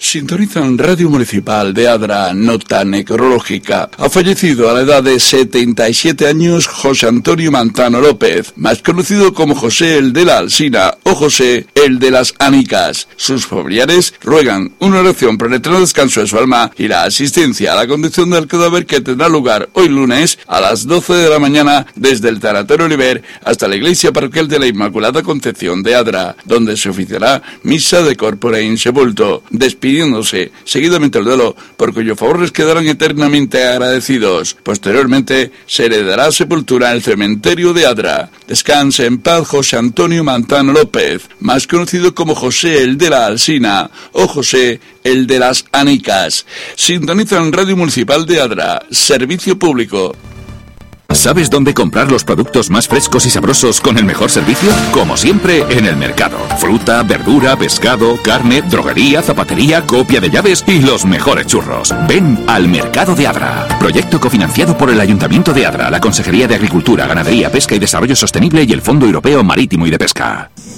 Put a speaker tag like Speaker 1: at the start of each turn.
Speaker 1: Sintonizan Radio Municipal de Adra, nota necrológica. Ha fallecido a la edad de 77 años José Antonio Mantano López, más conocido como José el de la Alsina o José el de las Anicas. Sus familiares ruegan una oración por el eterno descanso de su alma y la asistencia a la conducción del cadáver, que tendrá lugar hoy lunes a las 12 de la mañana desde el Tanatorio Oliver hasta la Iglesia Parroquial de la Inmaculada Concepción de Adra, donde se oficiará misa de corpore in sepulto, despidiéndose seguidamente el duelo, por cuyo favor les quedarán eternamente agradecidos. Posteriormente se le dará sepultura en el cementerio de Adra. Descanse en paz José Antonio Mantano López, más conocido como José el de la Alsina o José el de las Anicas. Sintonizan Radio Municipal de Adra, servicio público.
Speaker 2: ¿Sabes dónde comprar los productos más frescos y sabrosos con el mejor servicio? Como siempre, en el mercado. Fruta, verdura, pescado, carne, droguería, zapatería, copia de llaves y los mejores churros. Ven al Mercado de Adra. Proyecto cofinanciado por el Ayuntamiento de Adra, la Consejería de Agricultura, Ganadería, Pesca y Desarrollo Sostenible y el Fondo Europeo Marítimo y de Pesca.